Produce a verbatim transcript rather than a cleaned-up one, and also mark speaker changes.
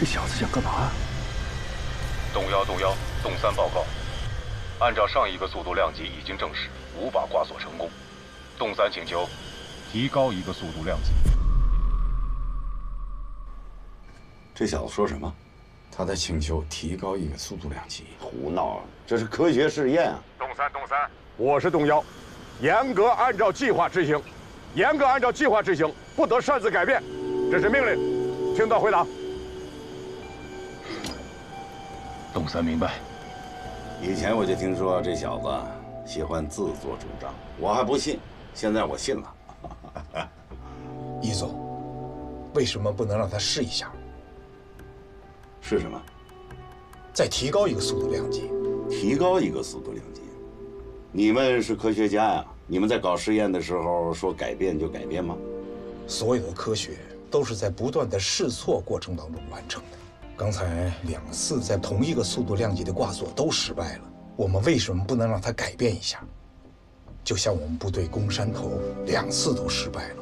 Speaker 1: 这小子想干嘛？
Speaker 2: 洞幺洞幺，洞三报告，按照上一个速度量级已经证实无法挂锁成功。洞三请求提高一个速度量级。
Speaker 3: 这小子说什么？
Speaker 4: 他在请求提高一个速度量级。
Speaker 3: 胡闹啊！这是科学试验啊！
Speaker 5: 洞三洞三，我是洞幺，严格按照计划执行，严格按照计划执行，不得擅自改变，这是命令，听到回答。
Speaker 2: 洞三明白。
Speaker 3: 以前我就听说这小子喜欢自作主张，我还不信，现在我信了。
Speaker 4: 易总，为什么不能让他试一下？
Speaker 3: 是什么？
Speaker 4: 再提高一个速度量级。
Speaker 3: 提高一个速度量级？你们是科学家呀？你们在搞实验的时候说改变就改变吗？
Speaker 4: 所有的科学都是在不断的试错过程当中完成的。 刚才两次在同一个速度量级的挂锁都失败了，我们为什么不能让它改变一下？就像我们部队攻山头两次都失败了。